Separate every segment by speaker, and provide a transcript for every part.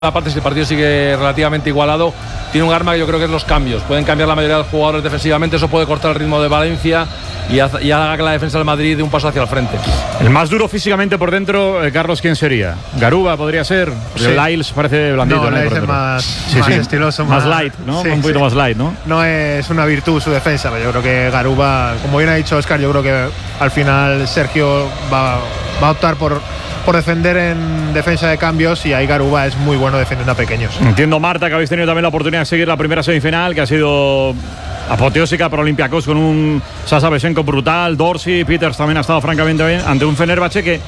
Speaker 1: Aparte, si el partido sigue relativamente igualado, tiene un arma que yo creo que es los cambios. Pueden cambiar la mayoría de los jugadores defensivamente, eso puede cortar el ritmo de Valencia y haga que la defensa del Madrid dé un paso hacia el frente.
Speaker 2: El más duro físicamente por dentro, Carlos, ¿quién sería? Garuba podría ser. Sí. Lyles parece blandito.
Speaker 3: No, Lyles es más estiloso,
Speaker 2: más light, ¿no? Un poquito más light, ¿no?
Speaker 3: No es una virtud su defensa, pero yo creo que Garuba, como bien ha dicho Óscar, yo creo que al final Sergio va a optar por defender en defensa de cambios, y ahí Garuba es muy bueno defendiendo a pequeños.
Speaker 2: Entiendo, Marta, que habéis tenido también la oportunidad de seguir la primera semifinal, que ha sido apoteósica para Olympiacos, con un Sasa Besenko brutal, Dorsey, Peters también ha estado francamente bien, ante un Fenerbahce que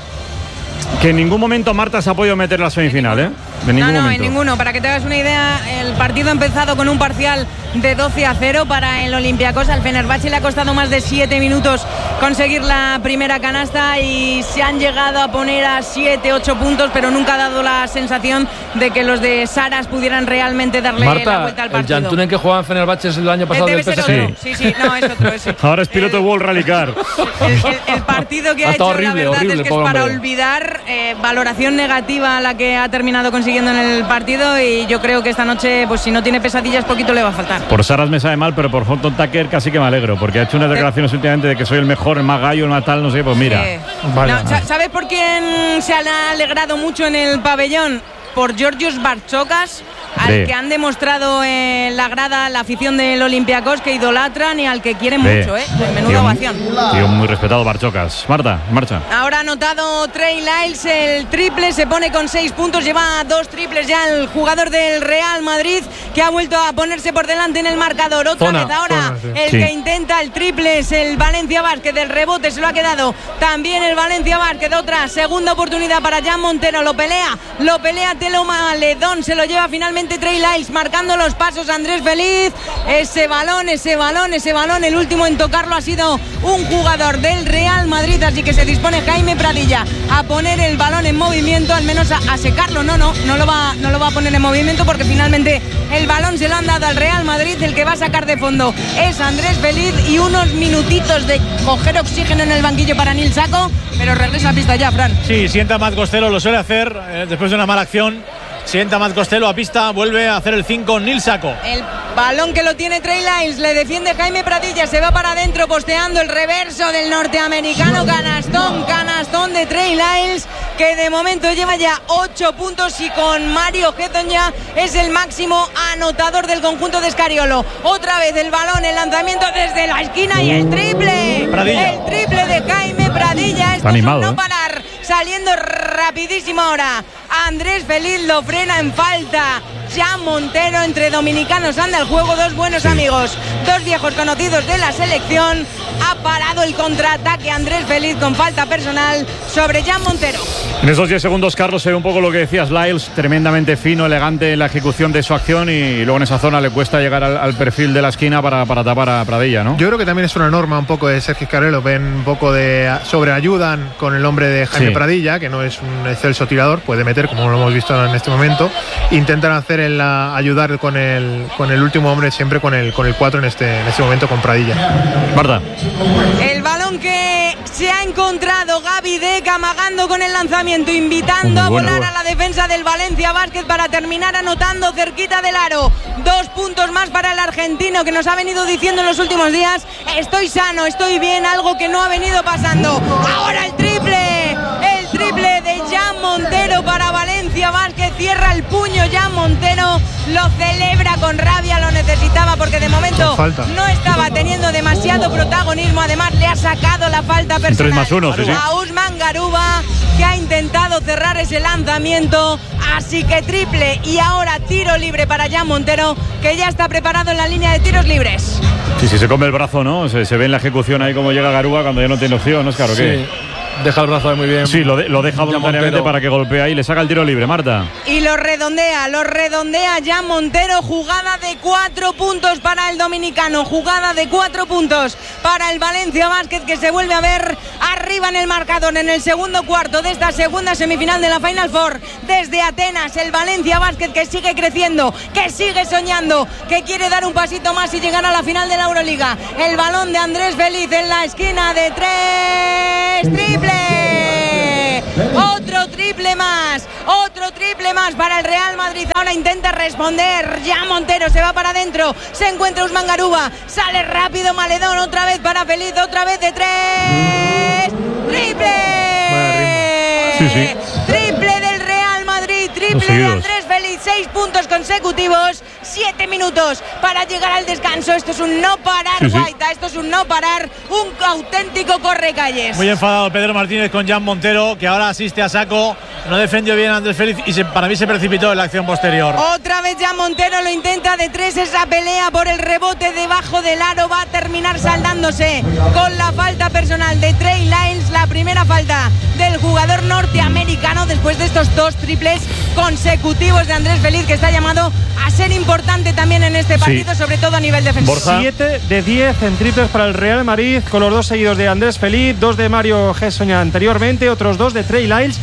Speaker 2: en ningún momento, Marta, se ha podido meter en la semifinal, ¿eh?
Speaker 4: En ninguno. Para que te hagas una idea, el partido ha empezado con un parcial de 12-0 para el Olympiacos. Al Fenerbahce le ha costado más de 7 minutos conseguir la primera canasta y se han llegado a poner a 7-8 puntos, pero nunca ha dado la sensación de que los de Saras pudieran realmente darle la vuelta al partido.
Speaker 1: El Jantunen que jugaba en Fenerbahce es el año pasado del PSG.
Speaker 4: Sí, no, es otro.
Speaker 2: Ahora es piloto de World Rally Car.
Speaker 4: El partido que ha hecho, horrible, la verdad es que es para olvidar. Valoración negativa a la que ha terminado consiguiendo en el partido, y yo creo que esta noche, pues si no tiene pesadillas, poquito le va a faltar.
Speaker 2: Por Saras me sabe mal, pero por Horton Tucker casi que me alegro, porque ha hecho unas declaraciones últimamente de que soy el mejor, el más gallo, el más tal, no sé, pues mira.
Speaker 4: Vale. No, ¿sabes por quién se han alegrado mucho en el pabellón? Por Georgios Bartzokas, al que han demostrado en la grada la afición del Olympiacos, que idolatran y al que quieren mucho, menuda ovación.
Speaker 2: Tío muy respetado, Bartzokas. Marta, en marcha.
Speaker 4: Ahora ha anotado Trey Lyles el triple, se pone con 6 puntos, lleva 2 triples ya el jugador del Real Madrid, que ha vuelto a ponerse por delante en el marcador. Otra vez ahora que intenta el triple es el Valencia Basket, del rebote se lo ha quedado también el Valencia Basket. Otra segunda oportunidad para Jan Montero, lo pelea Teloma Ledón, se lo lleva finalmente Trey Lyles, marcando los pasos Andrés Feliz. Ese balón, el último en tocarlo ha sido un jugador del Real Madrid, así que se dispone Jaime Pradilla a poner el balón en movimiento, al menos a secarlo. No lo va a poner en movimiento, porque finalmente el balón se lo han dado al Real Madrid. El que va a sacar de fondo es Andrés Feliz, y unos minutitos de coger oxígeno en el banquillo para Nil Sacco, pero regresa a pista ya, Fran.
Speaker 5: Sí, sienta Matt Costello, lo suele hacer después de una mala acción. Sienta Matt Costello a pista, vuelve a hacer el 5 Nil Sacco.
Speaker 4: El balón que lo tiene Trey Lyles, le defiende Jaime Pradilla, se va para adentro posteando el reverso del norteamericano. Canastón de Trey Lyles, que de momento lleva ya 8 puntos, y con Mario Gedon ya es el máximo anotador del conjunto de Scariolo. Otra vez el balón, el lanzamiento desde la esquina y el triple. El triple de Jaime Pradilla. Esto
Speaker 2: animado,
Speaker 4: es un no parar, saliendo rapidísimo ahora. Andrés Feliz lo frena en falta. Jan Montero, entre dominicanos anda el juego, dos buenos amigos, dos viejos conocidos de la selección. Ha parado el contraataque Andrés Feliz con falta personal sobre Jan Montero.
Speaker 2: En esos 10 segundos, Carlos, se ve un poco lo que decías, Lyles, tremendamente fino, elegante en la ejecución de su acción, y luego en esa zona le cuesta llegar al perfil de la esquina para tapar a Pradilla, ¿no?
Speaker 3: Yo creo que también es una norma un poco de Sergio Scariolo, ven un poco de sobreayudan con el hombre de Jaime Pradilla, que no es un excelso tirador, puede meter, como lo hemos visto en este momento. Intentan hacer ayudar con el último hombre, siempre con el 4 en este momento, con Pradilla.
Speaker 2: Marta.
Speaker 4: El balón que se ha encontrado Gaby Deck, amagando con el lanzamiento, invitando a volar a la defensa del Valencia Basket para terminar anotando cerquita del aro. 2 puntos más para el argentino, que nos ha venido diciendo en los últimos días: estoy sano, estoy bien, algo que no ha venido pasando. Ahora el triple de Jan Montero para Valencia Basket, cierra el puño Jan Montero, lo celebra con rabia, lo necesitaba, porque de momento no estaba teniendo demasiado protagonismo. Además le ha sacado la falta personal
Speaker 2: 3+1,
Speaker 4: a Usman Garuba, que ha intentado cerrar ese lanzamiento. Así que triple, y ahora tiro libre para Jan Montero, que ya está preparado en la línea de tiros libres.
Speaker 2: Sí, se come el brazo, ¿no? Se ve en la ejecución ahí cómo llega Garuba cuando ya no tiene opción, ¿no es claro?
Speaker 1: Sí. Deja el brazo muy bien.
Speaker 2: Sí, lo deja voluntariamente para que golpee ahí, le saca el tiro libre, Marta.
Speaker 4: Y lo redondea Jan Montero. Jugada de 4 puntos para el dominicano, jugada de 4 puntos para el Valencia Basket, que se vuelve a ver arriba en el marcador en el segundo cuarto de esta segunda semifinal de la Final Four. Desde Atenas, el Valencia Basket, que sigue creciendo, que sigue soñando, que quiere dar un pasito más y llegar a la final de la Euroliga. El balón de Andrés Feliz en la esquina de 3, triple. Otro triple más para el Real Madrid. Ahora intenta responder. Ya Montero se va para adentro. Se encuentra Usman Garuba. Sale rápido Maledón. Otra vez para Feliz. Otra vez de 3. ¡Triple!
Speaker 2: Sí.
Speaker 4: Triple del Real Madrid. Triple de Andrés Feliz. 6 puntos consecutivos. 7 minutos para llegar al descanso. Esto es un no parar, Guaita. Esto es un no parar. Un auténtico correcalles.
Speaker 5: Muy enfadado Pedro Martínez con Jan Montero, que ahora asiste a saco. No defendió bien a Andrés Feliz y para mí se precipitó en la acción posterior.
Speaker 4: Otra vez Jan Montero lo intenta de 3. Esa pelea por el rebote debajo del aro va a terminar saldándose con la falta personal de Trey Lyles. La primera falta del jugador norteamericano después de estos 2 triples consecutivos de Andrés Feliz, que está llamado a ser importante también en este partido, sobre todo a nivel defensivo.
Speaker 6: 7 de 10 en triples para el Real Madrid, con los 2 seguidos de Andrés Feliz, 2 de Mario Hezonja anteriormente, otros 2 de Trey Lyles,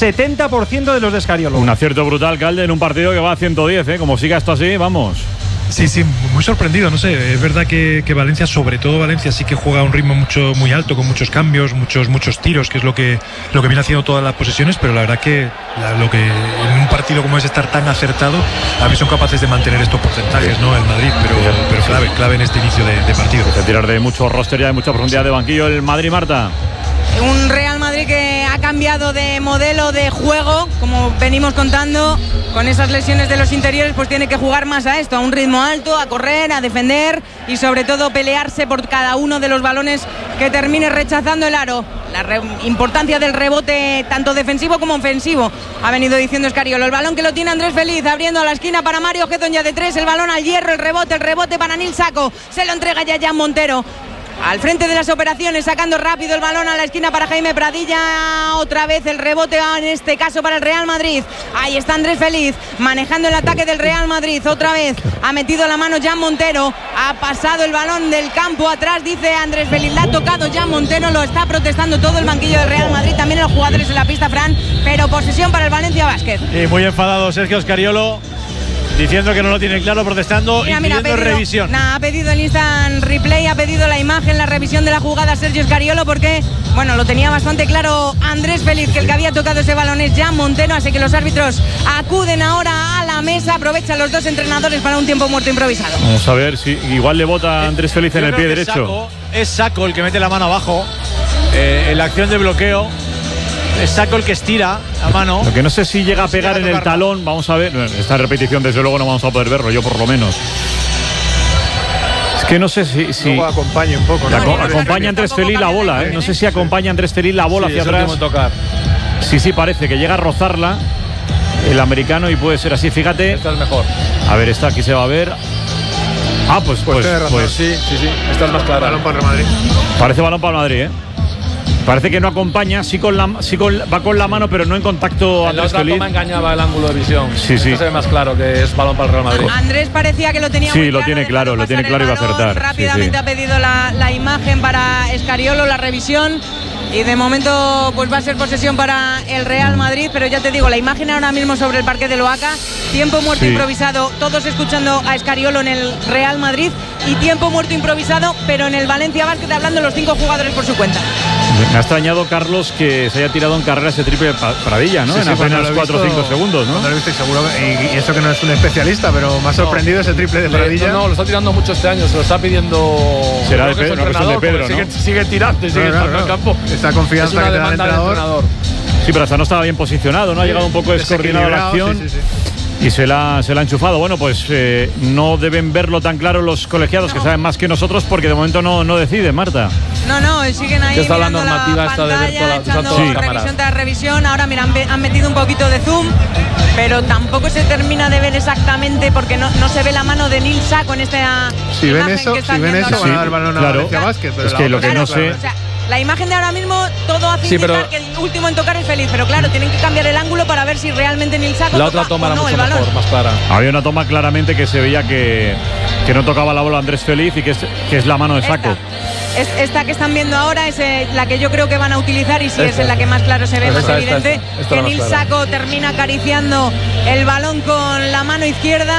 Speaker 6: 70% de los de Scariolo.
Speaker 2: Un acierto brutal, Calde, en un partido que va a 110, como siga esto así, vamos.
Speaker 7: Sí, muy sorprendido, no sé, es verdad que Valencia, sobre todo Valencia, sí que juega a un ritmo muy alto, con muchos cambios, muchos tiros, que es lo que viene haciendo todas las posesiones, pero la verdad que lo que en un partido como es estar tan acertado, a mí son capaces de mantener estos porcentajes, ¿no? El Madrid, pero clave en este inicio de partido.
Speaker 2: Se tirar de mucho roster ya, de mucha profundidad de banquillo el Madrid, Marta.
Speaker 4: Un Real Madrid que ha cambiado de modelo de juego, como venimos contando, con esas lesiones de los interiores, pues tiene que jugar más a esto, a un ritmo alto, a correr, a defender y sobre todo pelearse por cada uno de los balones que termine rechazando el aro. La importancia del rebote tanto defensivo como ofensivo, ha venido diciendo Scariolo. El balón que lo tiene Andrés Feliz, abriendo a la esquina para Mario Hezonja de 3, el balón al hierro, el rebote para Nil Sacco, se lo entrega ya Jan Montero. Al frente de las operaciones, sacando rápido el balón a la esquina para Jaime Pradilla. Otra vez el rebote, en este caso para el Real Madrid. Ahí está Andrés Feliz, manejando el ataque del Real Madrid. Otra vez ha metido la mano Jan Montero. Ha pasado el balón del campo atrás, dice Andrés Feliz. La ha tocado Jan Montero, lo está protestando todo el banquillo del Real Madrid. También los jugadores en la pista, Fran. Pero posesión para el Valencia Basket.
Speaker 5: Y muy enfadado Sergio Scariolo, diciendo que no lo tiene claro, protestando y pidiendo revisión.
Speaker 4: Ha pedido el instant replay, ha pedido la imagen, la revisión de la jugada Sergio Scariolo, porque, bueno, lo tenía bastante claro Andrés Feliz, que el que había tocado ese balón es Jan Montero, así que los árbitros acuden ahora a la mesa, aprovechan los 2 entrenadores para un tiempo muerto improvisado.
Speaker 2: Vamos a ver si igual le bota Andrés Feliz en el pie derecho.
Speaker 5: Es Sacco el que mete la mano abajo en la acción de bloqueo. Es Sacco el que estira la mano.
Speaker 2: Lo que no sé si llega a pegar en el talón. Vamos a ver. Esta repetición desde luego no vamos a poder verlo, yo por lo menos. Es que no sé si
Speaker 3: luego acompaña un poco, ¿no?
Speaker 2: Acompaña Andrés Feliz la bola, No sé si acompaña Andrés Feliz la bola hacia atrás.
Speaker 1: Tocar.
Speaker 2: Sí, parece que llega a rozarla el americano y puede ser así, fíjate.
Speaker 1: Esta es mejor.
Speaker 2: A ver, esta aquí se va a ver. Pues
Speaker 1: sí. Esta es más clara.
Speaker 3: Balón para el Madrid.
Speaker 2: Parece balón para el Madrid, Parece que no acompaña, va con la mano, pero no en contacto.
Speaker 1: En la otra toma engañaba el ángulo de visión.
Speaker 2: Sí.
Speaker 1: Se ve más claro que es balón para el Real Madrid.
Speaker 4: Andrés parecía que lo tenía muy claro.
Speaker 2: Lo tiene claro y va a acertar.
Speaker 4: Rápidamente ha pedido la imagen para Scariolo, la revisión. Y de momento pues va a ser posesión para el Real Madrid, pero ya te digo, la imagen ahora mismo sobre el parque de Oaca, tiempo muerto improvisado, todos escuchando a Scariolo en el Real Madrid, y tiempo muerto improvisado, pero en el Valencia Basket, hablando los 5 jugadores por su cuenta.
Speaker 2: Me ha extrañado, Carlos, que se haya tirado en carrera ese triple Pradilla, ¿no? En apenas 4 o 5 segundos, ¿no?
Speaker 3: No lo he visto, seguro, y eso que no es un especialista, pero me ha sorprendido ese triple de Pradilla.
Speaker 1: No, lo está tirando mucho este año, se lo está pidiendo.
Speaker 2: Será de Pedro, ¿no?
Speaker 1: Sigue tirando y sigue estando en el campo.
Speaker 3: Esta confianza que te da el entrenador.
Speaker 2: Sí, pero hasta no estaba bien posicionado, ¿no? Ha llegado un poco descoordinado la acción. Y se la ha enchufado. Bueno, pues no deben verlo tan claro los colegiados, que saben más que nosotros, porque de momento no deciden, Marta.
Speaker 4: No, siguen ahí.
Speaker 1: Está la normativa
Speaker 4: esta
Speaker 1: de ver
Speaker 4: echando revisión tras revisión. Ahora, mira, han metido un poquito de zoom, pero tampoco se termina de ver exactamente, porque no se ve la mano de Nil Sacco en esta
Speaker 3: si ven eso, van a dar el balón a Valencia Basket.
Speaker 2: Es que lo que no sé.
Speaker 4: La imagen de ahora mismo todo hace indicar que el último en tocar es Feliz, pero claro, tienen que cambiar el ángulo para ver si realmente Nil Sacco
Speaker 1: la otra toma era mucho mejor, más clara.
Speaker 2: Había una toma claramente que se veía que no tocaba la bola Andrés Feliz y que es la mano de Sacco.
Speaker 4: Esta que están viendo ahora es la que yo creo que van a utilizar, y es en la que más claro se ve, más evidente, que Nil Sacco termina acariciando el balón con la mano izquierda.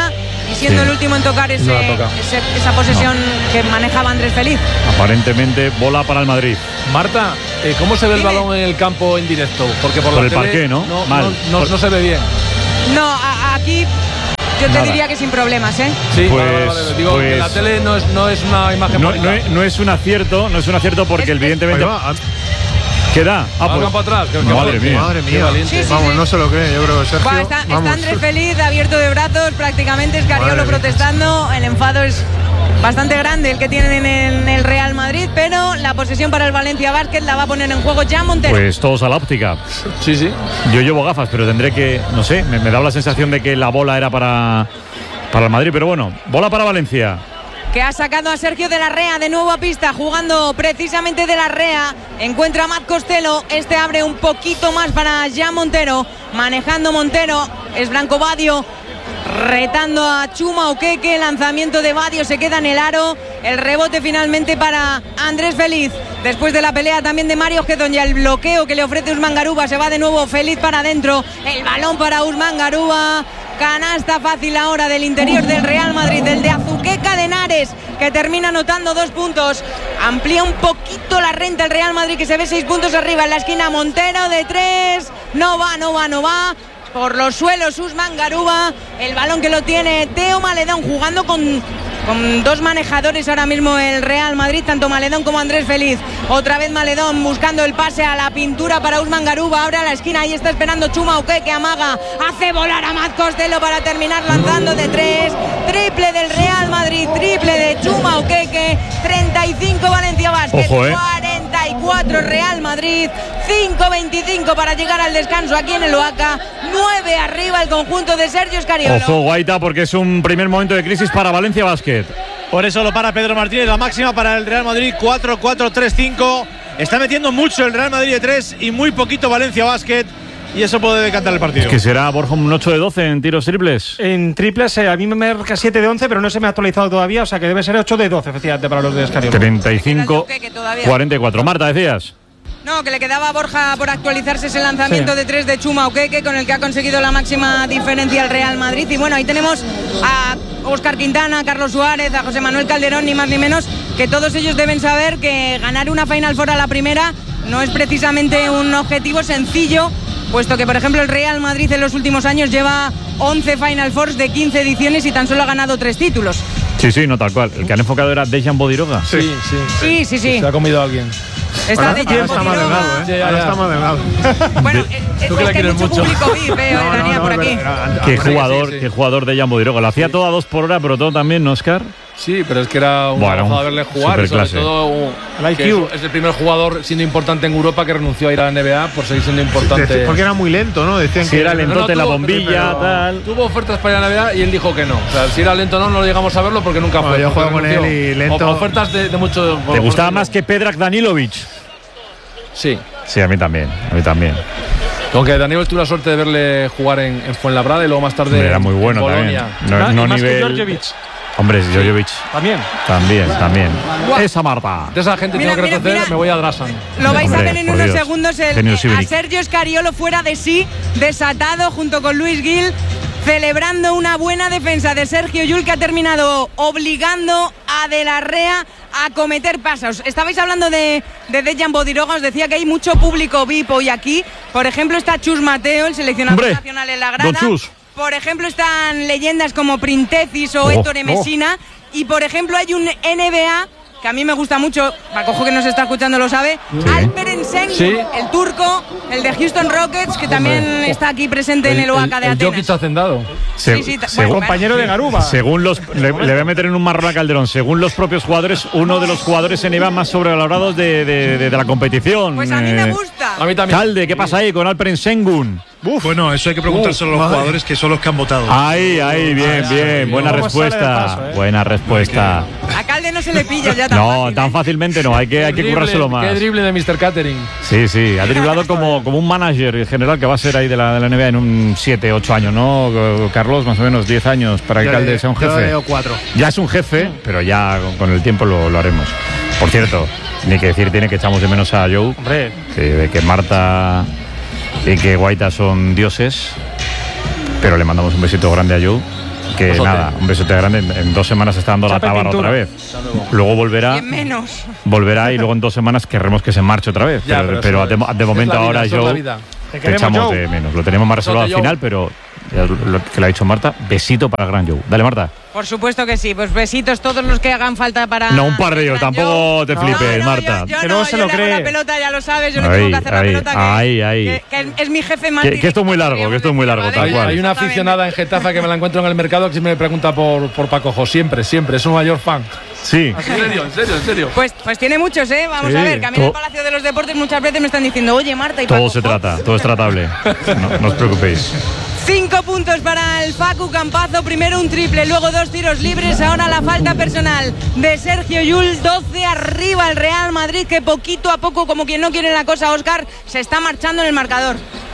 Speaker 4: y siendo el último en tocar esa posesión que manejaba Andrés Feliz.
Speaker 2: Aparentemente bola para el Madrid.
Speaker 1: Marta, ¿cómo se ve el balón en el campo en directo? Porque por
Speaker 2: el parqué, ¿no?
Speaker 1: No se ve bien.
Speaker 4: No, aquí yo te diría que sin problemas, ¿eh?
Speaker 1: Sí, vale. Digo que la tele no es una imagen bonita.
Speaker 2: No es un acierto porque evidentemente queda
Speaker 1: al campo atrás.
Speaker 3: Madre mía.
Speaker 4: Sí,
Speaker 3: vamos, no se lo cree, yo creo que Sergio.
Speaker 4: Está Andrés Feliz abierto de brazos, prácticamente Escariolo protestando. El enfado es bastante grande el que tienen en el Real Madrid, pero la posesión para el Valencia Basket la va a poner en juego ya Montero.
Speaker 2: Pues todos a la óptica.
Speaker 1: Sí.
Speaker 2: Yo llevo gafas, pero tendré que, no sé, me da la sensación de que la bola era para el Madrid, pero bueno, bola para Valencia.
Speaker 4: Que ha sacado a Sergio de la Rea de nuevo a pista, jugando precisamente de la Rea. Encuentra a Matt Costello. Este abre un poquito más para Jan Montero. Manejando Montero. Es Branco Badio. Retando a Chuma Okeke. Lanzamiento de Badio. Se queda en el aro. El rebote finalmente para Andrés Feliz. Después de la pelea también de Mario Gedón y el bloqueo que le ofrece Usman Garuba. Se va de nuevo Feliz para adentro. El balón para Usman Garuba. Canasta fácil ahora del interior del Real Madrid, del de Azuqueca de Henares, que termina anotando 2 puntos. Amplía un poquito la renta el Real Madrid, que se ve 6 puntos arriba en la esquina. Montero de 3. No va. Por los suelos Usman Garuba. El balón que lo tiene Teo Maledón, jugando con 2 manejadores ahora mismo el Real Madrid, tanto Maledón como Andrés Feliz. Otra vez Maledón buscando el pase a la pintura para Usman Garuba. Abre a la esquina, ahí está esperando Chuma Okeke, amaga, hace volar a Matt Costello para terminar lanzando de 3. Triple del Real Madrid, triple de Chuma Okeke. 35 Valencia Basket, 44 Real Madrid, 5-25 para llegar al descanso aquí en el Oaca. 9 arriba el conjunto de Sergio Escariolo.
Speaker 2: Ojo, Guaita, porque es un primer momento de crisis para Valencia Basket.
Speaker 5: Por eso lo para Pedro Martínez, la máxima para el Real Madrid, 4-4-3-5. Está metiendo mucho el Real Madrid de 3 y muy poquito Valencia Basket. Y eso puede decantar el partido.
Speaker 2: Es que será, Borja, un 8 de 12 en tiros triples.
Speaker 6: En triples, a mí me marca 7 de 11, pero no se me ha actualizado todavía, o sea que debe ser 8 de 12, efectivamente, para los de Escariolo.
Speaker 2: 35-44. Marta, decías.
Speaker 4: No, que le quedaba a Borja por actualizarse ese lanzamiento de 3 de Chuma Okeke, con el que ha conseguido la máxima diferencia el Real Madrid. Y bueno, ahí tenemos a Óscar Quintana, a Carlos Suárez, a José Manuel Calderón, ni más ni menos, que todos ellos deben saber que ganar una Final Four a la primera no es precisamente un objetivo sencillo, puesto que, por ejemplo, el Real Madrid en los últimos años lleva 11 Final Fours de 15 ediciones y tan solo ha ganado 3 títulos.
Speaker 2: Sí, no, tal cual. El que han enfocado era Dejan Bodiroga.
Speaker 1: Sí.
Speaker 6: Se
Speaker 1: ha comido a alguien.
Speaker 4: Está
Speaker 3: más delgado, ¿eh?
Speaker 1: Ya está
Speaker 3: más delgado.
Speaker 4: Bueno, es que hay mucho público VIP, venía por aquí.
Speaker 2: Qué jugador de Dejan Bodiroga. Lo hacía todo a 2 por hora, pero todo también, ¿no, Oscar?
Speaker 1: Sí, pero es que era un trabajo de verle jugar, sobre todo
Speaker 6: el IQ.
Speaker 1: Es el primer jugador siendo importante en Europa que renunció a ir a la NBA por seguir siendo importante.
Speaker 3: Porque era muy lento, ¿no? Decían
Speaker 2: que era lentote la bombilla, tal.
Speaker 1: Tuvo ofertas para ir a la NBA y él dijo que no. O sea, si era lento no llegamos a verlo porque nunca fue.
Speaker 3: Yo juego con él y lento.
Speaker 1: Ofertas de mucho.
Speaker 2: ¿Te gustaba más que Predrag Danilovic?
Speaker 1: Sí.
Speaker 2: Sí, a mí también.
Speaker 1: Aunque Daniel tuvo la suerte de verle jugar en Fuenlabrada y luego más tarde
Speaker 2: era muy bueno
Speaker 1: en Bolonia.
Speaker 2: También. No
Speaker 6: más
Speaker 2: nivel.
Speaker 6: que Djordjevic.
Speaker 2: Hombre, Djordjevic. También.
Speaker 4: Wow.
Speaker 2: Esa Marta.
Speaker 1: De esa gente tengo que reconocer, me voy a Drasan.
Speaker 4: Lo vais a ver en unos segundos. A Sergio Escariolo fuera de sí, desatado junto con Luis Gil, celebrando una buena defensa de Sergio Llull, que ha terminado obligando a De la Rea a cometer pasos. Estabais hablando de Dejan Bodiroga, os decía que hay mucho público VIP hoy aquí. Por ejemplo, está Chus Mateo, el seleccionador nacional en la grada. Por ejemplo, están leyendas como Printecis o Héctor Messina. Y por ejemplo, hay un NBA que a mí me gusta mucho, Pacojo, que nos está escuchando, lo sabe. Alperen Sengun, el turco, el de Houston Rockets, que también está aquí presente en el Oaca de Atenas.
Speaker 1: El Jokic Hacendado.
Speaker 6: Compañero de Garuba.
Speaker 2: Según le voy a meter en un marrón a Calderón. Según los propios jugadores, uno de los jugadores NBA más sobrevalorados de la competición.
Speaker 4: Pues a mí me gusta.
Speaker 1: A mí también.
Speaker 2: Calde, ¿qué pasa ahí con Alperen Sengun?
Speaker 7: Bueno, eso hay que preguntárselo a los jugadores, que son los que han votado.
Speaker 2: Ahí, bien. Buena respuesta. Buena respuesta.
Speaker 4: A Calde no se le pilla ya tan
Speaker 2: fácil.
Speaker 4: No,
Speaker 2: tan fácilmente no. Hay que currárselo más.
Speaker 1: Qué drible de Mr. Catering.
Speaker 2: Sí. Ha driblado como un manager en general que va a ser ahí de la NBA en un 7, 8 años, ¿no? Carlos, más o menos 10 años para que Calde sea un jefe.
Speaker 3: Yo 4.
Speaker 2: Ya es un jefe, pero ya con el tiempo lo haremos. Por cierto, ni que decir tiene que echamos de menos a Joe.
Speaker 6: Hombre.
Speaker 2: Que Marta y que Guaita son dioses. Pero le mandamos un besito grande a Joe. Que nada, un besote grande. En 2 semanas está dando la tábara otra vez. Luego volverá. Volverá y luego en 2 semanas querremos que se marche otra vez.
Speaker 1: Ya,
Speaker 2: pero de momento ahora Joe te echamos de menos. Lo teníamos más reservado al final, pero lo que le ha dicho Marta, besito para el gran Joe. Dale, Marta.
Speaker 4: Por supuesto que sí, pues besitos todos los que hagan falta para.
Speaker 2: No, un par de ellos, tampoco te flipes, Marta.
Speaker 4: Yo no se lo cree. La pelota, ya lo sabes, yo no tengo que hacer la pelota. Que es mi jefe más.
Speaker 2: Que esto es muy largo, tal cual.
Speaker 1: Hay una aficionada en Getafe que me la encuentro en el mercado que siempre me pregunta por Paco Jo, siempre, es un mayor fan.
Speaker 2: Sí.
Speaker 1: En serio.
Speaker 4: Pues tiene muchos, Vamos a ver, que a mí en el Palacio de los Deportes muchas veces me están diciendo, oye, Marta y Paco.
Speaker 2: Todo es tratable. No os preocupéis.
Speaker 4: 5 puntos para el Facu Campazo, primero un triple, luego 2 tiros libres, ahora la falta personal de Sergio Llull, 12 arriba el Real Madrid, que poquito a poco, como quien no quiere la cosa, Óscar, se está marchando en el marcador.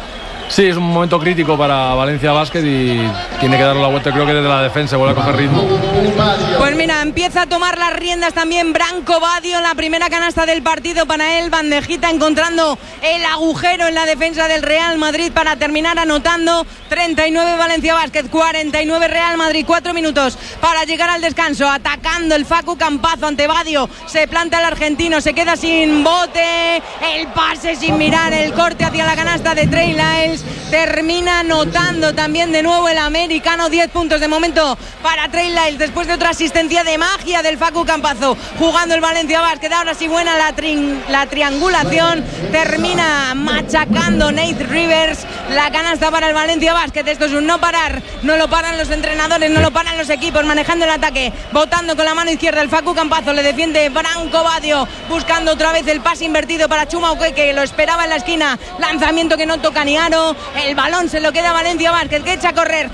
Speaker 1: Sí, es un momento crítico para Valencia Basket y tiene que darle la vuelta, creo que desde la defensa vuelve a coger ritmo.
Speaker 4: Pues mira, empieza a tomar las riendas también Branco Badio, la primera canasta del partido para él, bandejita encontrando el agujero en la defensa del Real Madrid para terminar anotando. 39 Valencia Basket, 49 Real Madrid, 4 minutos para llegar al descanso, atacando el Facu Campazo ante Badio, se planta el argentino, se queda sin bote, el pase sin mirar, el corte hacia la canasta de Trey Lyles. Termina anotando también de nuevo el americano, 10 puntos de momento para Trey Lyles después de otra asistencia de magia del Facu Campazo, jugando el Valencia Basket. Ahora sí buena la triangulación, termina machacando Nate Rivers, la canasta para el Valencia Basket. Esto es un no parar, no lo paran los entrenadores, no lo paran los equipos, manejando el ataque, botando con la mano izquierda el Facu Campazo, le defiende Branco Badio, buscando otra vez el pase invertido para Chuma Okeke, que lo esperaba en la esquina, lanzamiento que no toca ni aro. El balón se lo queda Valencia Basket, que echa a correr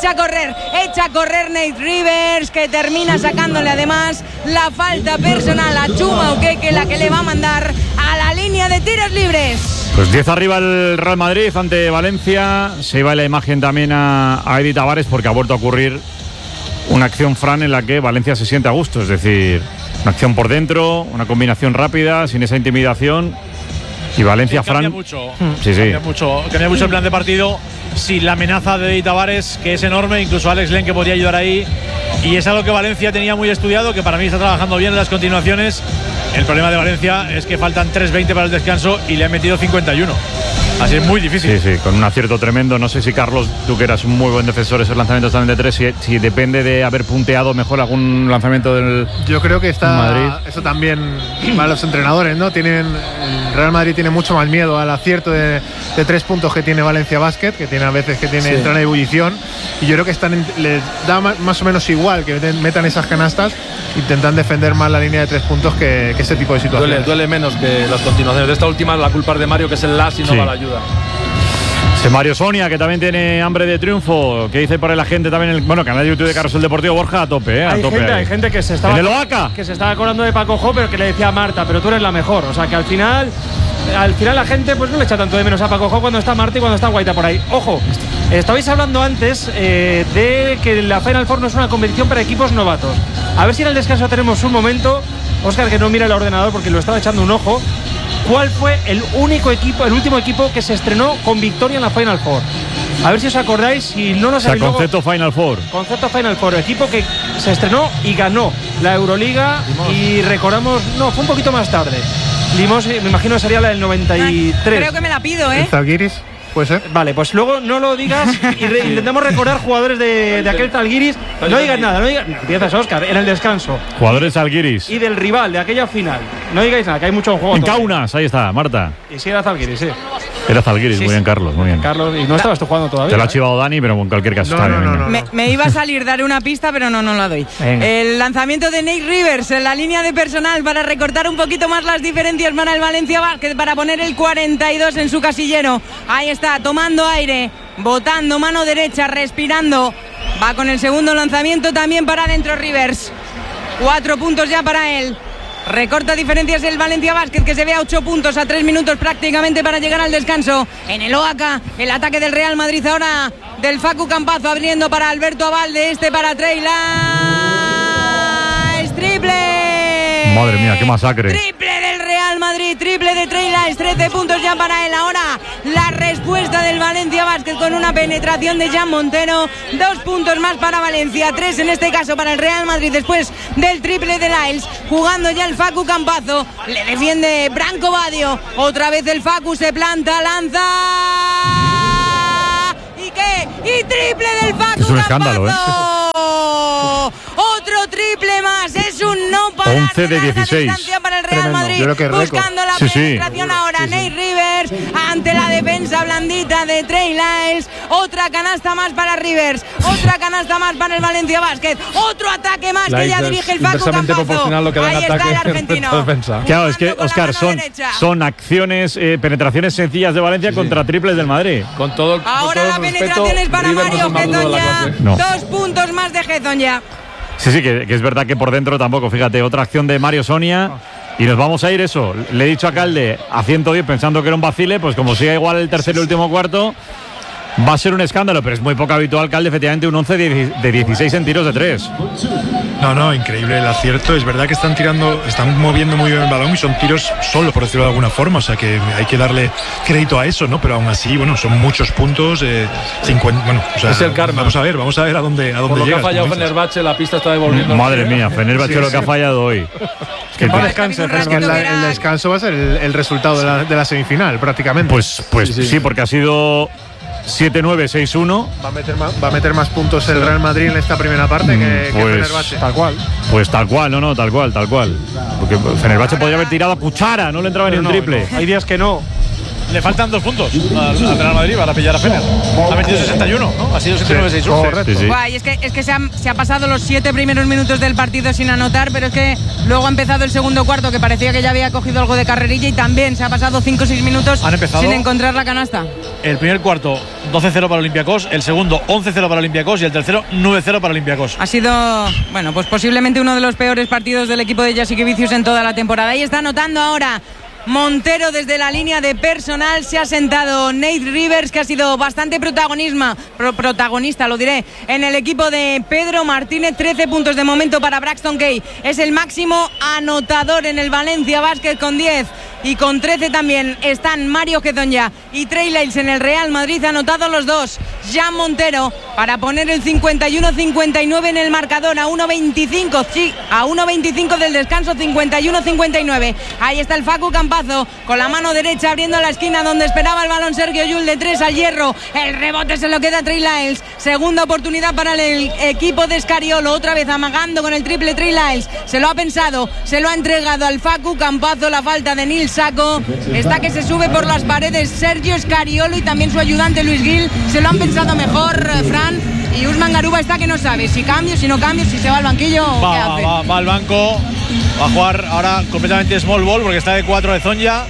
Speaker 4: Nate Rivers, que termina sacándole además la falta personal a Chuma Okeke, la que le va a mandar a la línea de tiros libres.
Speaker 2: Pues 10 arriba el Real Madrid ante Valencia. Se iba la imagen también a Eddie Tavares porque ha vuelto a ocurrir una acción, Fran, en la que Valencia se siente a gusto, es decir, una acción por dentro, una combinación rápida, sin esa intimidación. Y Valencia, Fran.
Speaker 5: Cambia mucho el plan de partido sin la amenaza de Eddie Tavares, que es enorme, incluso Alex Len, que podría ayudar ahí. Y es algo que Valencia tenía muy estudiado, que para mí está trabajando bien en las continuaciones. El problema de Valencia es que faltan 3:20 para el descanso y le han metido 51. Así es muy difícil.
Speaker 2: Sí, con un acierto tremendo. No sé si, Carlos, tú que eras un muy buen defensor esos lanzamientos también de 3, si depende de haber punteado mejor algún lanzamiento del
Speaker 3: Yo creo que
Speaker 2: Madrid.
Speaker 3: Eso también para los entrenadores, ¿no? El Real Madrid tiene mucho más miedo al acierto de 3 puntos que tiene Valencia Basket, que tiene a veces entra en ebullición, y yo creo que les da más o menos igual que metan esas canastas, intentan defender más la línea de 3 puntos que ese tipo de situaciones.
Speaker 1: Duele menos que las continuaciones. De esta última la culpa es de Mario, que es el las y no va la ayuda.
Speaker 2: Mario Sonia, que también tiene hambre de triunfo, que dice por ahí la gente también en el canal de YouTube de Carrusel Deportivo. Borja, a tope,
Speaker 6: Hay gente que se estaba,
Speaker 2: ¿en el OACA?
Speaker 6: Que se estaba acordando de Paco Jo, pero que le decía a Marta, pero tú eres la mejor. O sea que al final la gente pues no le echa tanto de menos a Paco Jo cuando está Marta y cuando está Guaita por ahí. Ojo, estabais hablando antes de que la Final Four no es una competición para equipos novatos. A ver si en el descanso tenemos un momento, Óscar, que no mira el ordenador porque lo estaba echando un ojo. ¿Cuál fue el último equipo que se estrenó con victoria en la Final Four? A ver si os acordáis, si no lo sabéis.
Speaker 2: Concepto Final Four.
Speaker 6: Concepto Final Four, equipo que se estrenó y ganó la Euroliga. Limos. Y recordamos, no, fue un poquito más tarde. Limos, me imagino que sería la del 93.
Speaker 4: Creo que me la pido, ¿eh?
Speaker 3: Zalgiris, puede ser.
Speaker 6: Vale, pues luego no lo digas y intentamos recordar jugadores de aquel Zalgiris. No digas nada, empiezas, Óscar, en el descanso.
Speaker 2: Jugadores Zalgiris.
Speaker 6: Y del rival, de aquella final. No digáis nada, que hay mucho en juego.
Speaker 2: En Kaunas, ahí está, Marta.
Speaker 6: Y sí, era Zalgiris, sí.
Speaker 2: Era Zalgiris, muy bien, Carlos, muy bien.
Speaker 6: Carlos, y no estabas tú jugando todavía.
Speaker 2: Te lo ha chivado Dani, pero en cualquier caso está bien.
Speaker 4: Me iba a salir dar una pista, pero no la doy. Venga. El lanzamiento de Nate Rivers en la línea de personal para recortar un poquito más las diferencias para el Valencia Basket, para poner el 42 en su casillero. Ahí está, tomando aire, botando mano derecha, respirando. Va con el segundo lanzamiento también para adentro Rivers. 4 puntos ya para él. Recorta diferencias el Valencia Basket, que se ve a 8 puntos a 3 minutos prácticamente para llegar al descanso. En el OACA, el ataque del Real Madrid ahora del Facu Campazo, abriendo para Alberto Abalde, para Trey Lyles. Triple.
Speaker 2: Madre mía, qué masacre.
Speaker 4: Triple del Real Madrid. Madrid, triple de Trey Lyles, 13 puntos ya para él. Ahora la respuesta del Valencia Basket con una penetración de Jan Montero, 2 puntos más para Valencia, 3 en este caso para el Real Madrid después del triple de Lyles. Jugando ya el Facu Campazzo, le defiende Branco Badio, otra vez el Facu se planta, lanza. ¿Y qué? Y triple del Facu.
Speaker 2: Es un escándalo,
Speaker 4: Otro triple más, es un no para
Speaker 2: 11 de 16
Speaker 4: para el Real Madrid. Buscando la penetración ahora, Nate Rivers ante la defensa blandita de Trey Lyles. Otra canasta más para Rivers, otra canasta más para el Valencia Basket, otro ataque más que ya dirige el Facu Campazzo. Ahí está el argentino.
Speaker 2: Claro, es que, Óscar, son acciones, penetraciones sencillas de Valencia contra triples del Madrid.
Speaker 1: Con todo
Speaker 4: ahora la penetración es para Mario Hezonja. 2 puntos más de Hezonja.
Speaker 2: Sí, que es verdad que por dentro tampoco. Fíjate, otra acción de Mario Sonia. Y nos vamos a ir eso. Le he dicho a Calde a 110 pensando que era un vacile. Pues como siga igual el tercer y último cuarto, va a ser un escándalo. Pero es muy poco habitual, Calde, efectivamente, un 11 de 16 en tiros de 3.
Speaker 7: No, increíble el acierto. Es verdad que están moviendo muy bien el balón y son tiros solo, por decirlo de alguna forma. O sea que hay que darle crédito a eso, ¿no? Pero aún así, bueno, son muchos puntos. 50, bueno, o sea,
Speaker 1: es el karma.
Speaker 7: Vamos a ver a dónde
Speaker 1: por lo
Speaker 7: llega.
Speaker 1: Que ha fallado Fenerbahce, la pista está devolviendo.
Speaker 2: Madre mía, Fenerbahce lo que ha fallado hoy.
Speaker 3: Es que el descanso va a ser el resultado de la semifinal, prácticamente.
Speaker 2: Pues sí, porque ha sido 7-9, 6-1.
Speaker 3: Va a meter más puntos el Real Madrid en esta primera parte que Fenerbahce.
Speaker 6: Tal cual.
Speaker 2: Pues tal cual, tal cual. Porque Fenerbahce podría haber tirado a cuchara, no le entraba ni un triple.
Speaker 6: Hay días que no.
Speaker 5: Le faltan 2 puntos al Real Madrid para pillar a Fener. Ha metido 61, ¿no? Ha sido 79-6-1.
Speaker 3: Correcto.
Speaker 2: Sí.
Speaker 4: Guay, es que se ha pasado los 7 primeros minutos del partido sin anotar, pero es que luego ha empezado el segundo cuarto, que parecía que ya había cogido algo de carrerilla, y también se ha pasado 5 o 6 minutos sin encontrar la canasta.
Speaker 5: El primer cuarto 12-0 para Olympiacos, el segundo 11-0 para Olympiacos y el tercero 9-0 para Olympiacos.
Speaker 4: Ha sido, bueno, pues posiblemente uno de los peores partidos del equipo de Jasikevičius en toda la temporada. Ahí está anotando ahora Montero desde la línea de personal. Se ha sentado Nate Rivers, que ha sido bastante protagonista, lo diré, en el equipo de Pedro Martínez. 13 puntos de momento para Braxton Kay. Es el máximo anotador en el Valencia Basket con 10. Y con 13 también están Mario Hezonja y Trey Lyles en el Real Madrid, anotados los dos. Jan Montero para poner el 51-59 en el marcador, a 1.25, sí, a 1.25 del descanso, 51-59. Ahí está el Facu Campazzo con la mano derecha abriendo la esquina donde esperaba el balón Sergio Llull, de 3 al hierro. El rebote se lo queda Trey Lyles. Segunda oportunidad para el equipo de Scariolo, otra vez amagando con el triple Trey Lyles. Se lo ha pensado, se lo ha entregado al Facu Campazzo. La falta de Nil Saco está que se sube por las paredes Sergio Scariolo y también su ayudante Luis Gil. Se lo han pensado mejor, Fran, y Usman Garuba está que no sabe si cambio, si no cambio, si se va al banquillo o qué hace.
Speaker 5: Va al banco, va a jugar ahora completamente small ball porque está de 4 Hezonja,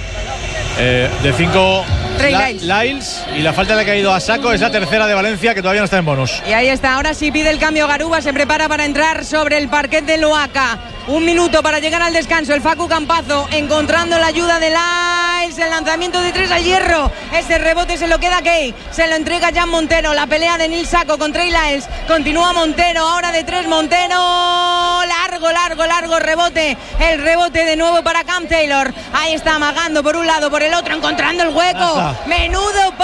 Speaker 5: de 5 Lyles, y la falta le ha caído a Saco. Es la tercera de Valencia, que todavía no está en bonus.
Speaker 4: Y ahí está, ahora sí pide el cambio Garuba, se prepara para entrar sobre el parquet de Loaca. 1 minuto para llegar al descanso. El Facu Campazzo encontrando la ayuda de Lyles. El lanzamiento de 3 al hierro. Ese rebote se lo queda Kay. Se lo entrega Jan Montero. La pelea de Nil Saco con Trey Lyles. Continúa Montero. Ahora de 3 Montero. Largo rebote. El rebote de nuevo para Cam Taylor. Ahí está amagando por un lado, por el otro, encontrando el hueco. Menudo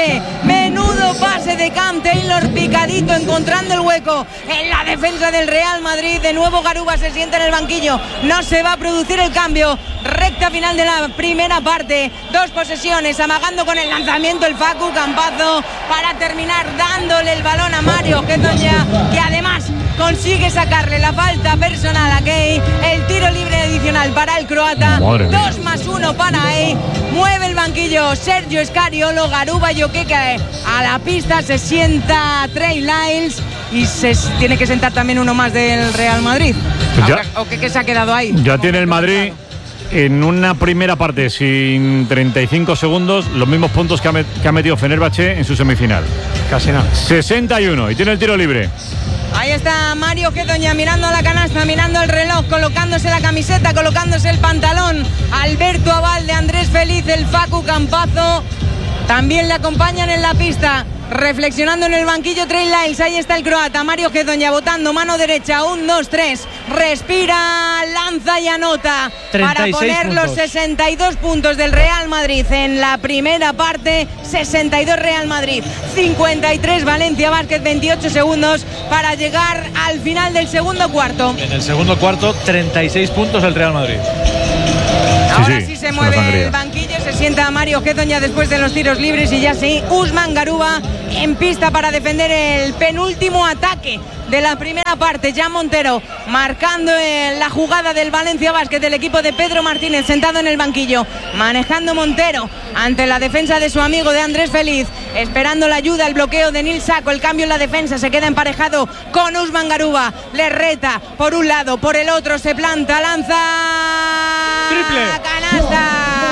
Speaker 4: pase de Cam Taylor, picadito, encontrando el hueco en la defensa del Real Madrid. De nuevo Garuba se sienta en el banquillo. No se va a producir el cambio. Recta final de la primera parte. 2 posesiones, amagando con el lanzamiento el Facu Campazzo para terminar dándole el balón a Mario Hezonja, que además consigue sacarle la falta personal a Kay. El tiro libre adicional para el croata. 2+1 para él. Mueve el banquillo Sergio Scariolo. Garuba Joqueca a la pista. Se sienta Trey Lyles y se tiene que sentar también uno más del Real Madrid. ¿O qué se ha quedado ahí?
Speaker 2: Ya tiene el Madrid en una primera parte sin 35 segundos los mismos puntos que ha metido Fenerbahce en su semifinal.
Speaker 6: Casi nada.
Speaker 2: 61 y tiene el tiro libre.
Speaker 4: Ahí está Mario Hezonja mirando la canasta, mirando el reloj, colocándose la camiseta, colocándose el pantalón. Alberto Abalde, Andrés Feliz, el Facu Campazzo también le acompañan en la pista. reflexionando en el banquillo Trey Lyles. Ahí está el croata, Mario Hezonja votando mano derecha, 1, 2, 3, respira, lanza y anota para poner
Speaker 5: puntos.
Speaker 4: los 62 puntos del Real Madrid en la primera parte. 62 Real Madrid, 53 Valencia Basket, 28 segundos para llegar al final del segundo cuarto.
Speaker 5: En el segundo cuarto, 36 puntos el Real Madrid.
Speaker 4: Ahora sí se mueve el banquillo, se sienta Mario Hezonja después de los tiros libres y ya sí, Usman Garuba en pista para defender el penúltimo ataque de la primera parte. Jan Montero marcando la jugada del Valencia Basket del equipo de Pedro Martínez, sentado en el banquillo, manejando Montero ante la defensa de su amigo de Andrés Feliz, esperando la ayuda, el bloqueo de Nil Saco, el cambio en la defensa, se queda emparejado con Usman Garuba, le reta por un lado, por el otro, se planta, lanza,
Speaker 5: triple,
Speaker 4: canasta,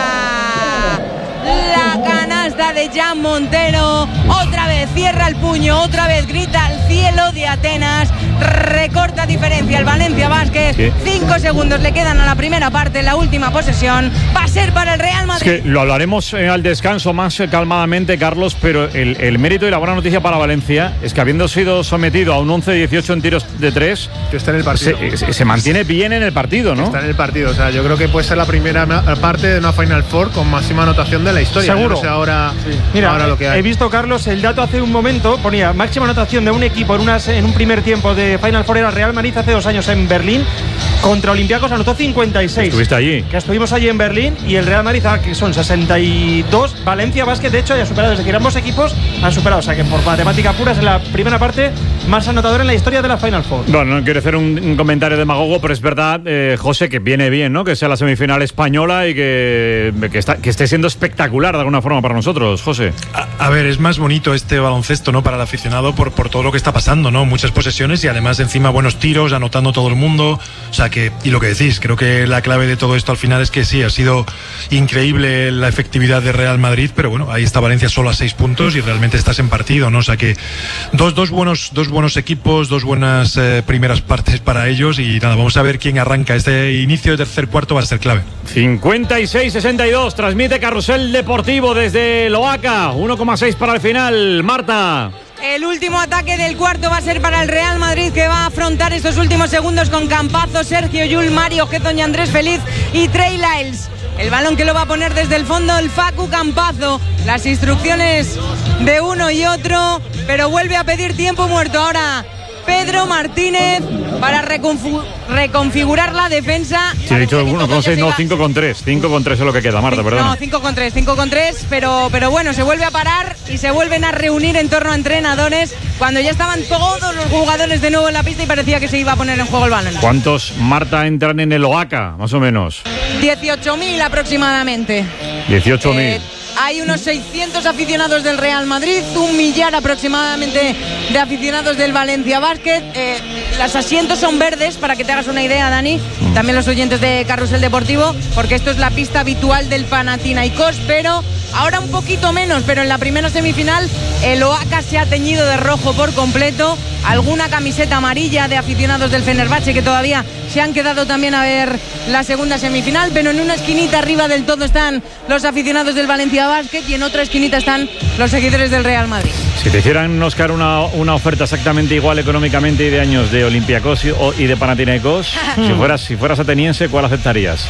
Speaker 4: la canasta de Jan Montero, otra vez cierra el puño, otra vez grita al cielo de Atenas, recorta diferencia el Valencia Basket. 5 segundos le quedan a la primera parte, la última posesión va a ser para el Real Madrid.
Speaker 2: Es que lo hablaremos al descanso más calmadamente, Carlos, pero el mérito y la buena noticia para Valencia es que habiendo sido sometido a un 11-18 en tiros de 3,
Speaker 3: que está en el partido,
Speaker 2: se mantiene bien en el partido, ¿no?
Speaker 3: Está en el partido, o sea, yo creo que puede ser la primera parte de una Final Four con máxima anotación de la historia.
Speaker 6: Seguro.
Speaker 3: No sé ahora,
Speaker 6: Mira,
Speaker 3: ahora lo que hay.
Speaker 6: He visto, Carlos, el dato hace un momento, ponía máxima anotación de un equipo en un primer tiempo de Final Four, era Real Madrid hace 2 años en Berlín, contra Olympiacos anotó 56.
Speaker 2: ¿Estuviste allí?
Speaker 6: Que estuvimos allí en Berlín, y el Real Madrid, que son 62, Valencia Basket de hecho ya ha superado, es decir, ambos equipos han superado, o sea que por matemática pura es en la primera parte más anotador en la historia de la Final Four.
Speaker 2: Bueno, no quiero hacer un comentario demagogo, pero es verdad, José, que viene bien, ¿no? Que sea la semifinal española y que esté siendo espectacular de alguna forma para nosotros, José.
Speaker 7: A ver, es más bonito este baloncesto, ¿no? Para el aficionado por todo lo que está pasando, ¿no? Muchas posesiones y además encima buenos tiros, anotando todo el mundo. O sea que, y lo que decís, creo que la clave de todo esto al final es que sí, ha sido increíble la efectividad de Real Madrid, pero bueno, ahí está Valencia solo a 6 puntos y realmente estás en partido, ¿no? O sea que dos buenos equipos, dos buenas primeras partes para ellos y nada, vamos a ver quién arranca. Este inicio de tercer cuarto va a ser clave.
Speaker 2: 56-62, transmite Carrusel Deportivo desde Loaca, 1,6 para el final, Marta.
Speaker 4: El último ataque del cuarto va a ser para el Real Madrid, que va a afrontar estos últimos segundos con Campazzo, Sergio Llull, Mario Hezonja, Andrés Feliz y Trey Lyles. El balón que lo va a poner desde el fondo el Facu Campazzo. Las instrucciones de uno y otro, pero vuelve a pedir tiempo muerto ahora Pedro Martínez para reconfigurar la defensa.
Speaker 2: Sí, he dicho 1,6, no, 5,3. 5,3 es lo que queda, Marta, perdón.
Speaker 4: No, 5,3, pero bueno, se vuelve a parar y se vuelven a reunir en torno a entrenadores cuando ya estaban todos los jugadores de nuevo en la pista y parecía que se iba a poner en juego el balón.
Speaker 2: ¿Cuántos, Marta, entran en el Oaca, más o menos?
Speaker 4: 18.000 aproximadamente.
Speaker 2: 18.000.
Speaker 4: Hay unos 600 aficionados del Real Madrid, 1 millar aproximadamente de aficionados del Valencia Basket. Los asientos son verdes, para que te hagas una idea, Dani. También los oyentes de Carrusel Deportivo, porque esto es la pista habitual del Panathinaikos, pero ahora un poquito menos. Pero en la primera semifinal el Oaca se ha teñido de rojo por completo. Alguna camiseta amarilla de aficionados del Fenerbahce que todavía se han quedado también a ver la segunda semifinal, pero en una esquinita arriba del todo están los aficionados del Valencia Basket y en otra esquinita están los seguidores del Real Madrid.
Speaker 2: Si te hicieran, Oscar, una oferta exactamente igual económicamente y de años de Olympiacos y de Panathinaikos, si fueras ateniense, ¿cuál aceptarías?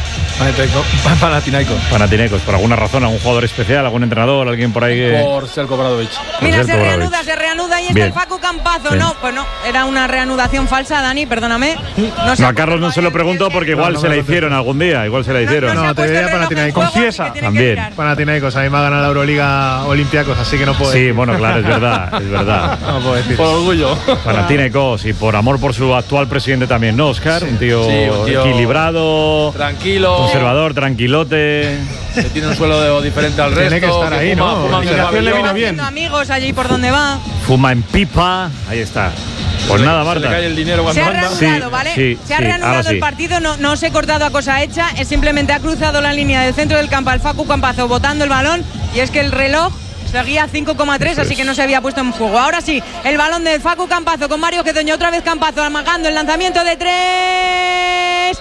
Speaker 2: Panathinaikos, por alguna razón, algún jugador especial, algún entrenador, alguien por ahí que...
Speaker 1: Por Selko Obradović.
Speaker 4: Mira, se reanuda y está el Facu Campazzo. Bien. No, pues no, era una reanudación falsa, Dani, perdóname.
Speaker 2: No, a Carlos no se lo pregunto porque igual se la hicieron algún día, igual se la hicieron.
Speaker 3: No, te diría Panathinaikos.
Speaker 6: Confiesa.
Speaker 2: También.
Speaker 3: Panathinaikos, a mí me ha ganado la Euroliga Olympiacos, así que no puedo decir.
Speaker 2: Sí, bueno, claro, es verdad.
Speaker 3: No puedo decir.
Speaker 1: Por orgullo.
Speaker 2: Panathinaikos y por amor por su actual presidente también, ¿no, Oscar? Sí. Un tío equilibrado,
Speaker 1: tranquilo,
Speaker 2: conservador, tranquilote.
Speaker 1: Que tiene un suelo diferente al resto.
Speaker 3: Tiene que estar ahí, ¿no?
Speaker 4: Le vino bien. Amigos allí por donde va.
Speaker 2: Fuma en pipa, ahí está. Pues nada, Marta.
Speaker 1: Se le cae el dinero cuando
Speaker 4: se ha reanudado, ¿vale? Se ha reanudado el partido, no se ha cortado a cosa hecha, es simplemente ha cruzado la línea del centro del campo al Facu Campazzo botando el balón y es que el reloj seguía 5,3, así que no se había puesto en juego. Ahora sí, el balón de Facu Campazzo con Mario Hezonja, otra vez Campazzo amagando el lanzamiento de 3.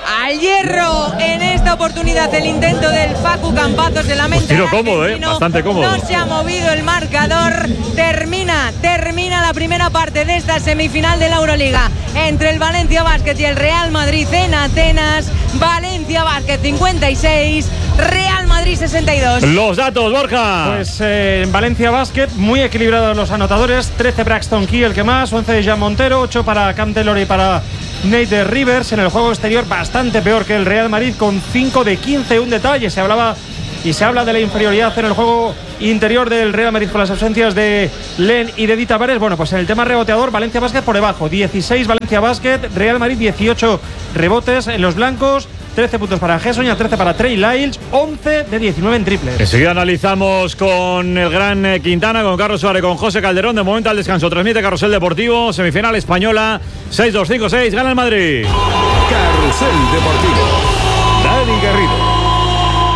Speaker 4: al hierro en esta oportunidad el intento del Facu Campazos de la mente.
Speaker 2: Tiro cómodo, bastante cómodo.
Speaker 4: No se ha movido el marcador. Termina la primera parte de esta semifinal de la Euroliga entre el Valencia Basket y el Real Madrid en Atenas. Valencia Basket 56, Real Madrid 62.
Speaker 2: Los datos, Borja.
Speaker 6: Pues en Valencia Basket muy equilibrados los anotadores. 13 Braxton Key, el que más, 11 de Jean Montero, 8 para Cam Taylor y para Nate Rivers. En el juego exterior bastante peor que el Real Madrid, con 5 de 15. Un detalle, se habla de la inferioridad en el juego interior del Real Madrid con las ausencias de Len y de Di Tavares. Bueno, pues en el tema reboteador, Valencia Basket por debajo, 16 Valencia Basket, Real Madrid 18 rebotes en los blancos, 13 puntos para Hessonia, 13 para Trey Lyles, 11 de 19 en triples.
Speaker 2: Enseguida analizamos con el gran Quintana, con Carlos Suárez, con José Calderón. De momento al descanso transmite Carrusel Deportivo, semifinal española, 6-2-5-6, gana el Madrid.
Speaker 8: Carrusel Deportivo, Dani Garrido.